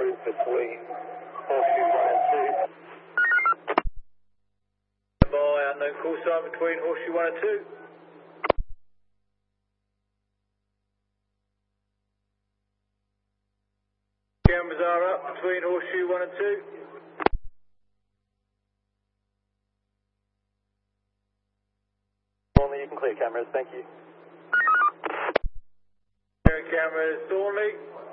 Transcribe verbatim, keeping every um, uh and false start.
call between Horseshoe one and two. By unknown call sign between Horseshoe one and two. Cameras are up between Horseshoe one and two. Only you can clear cameras, thank you. Cameras, Thornley.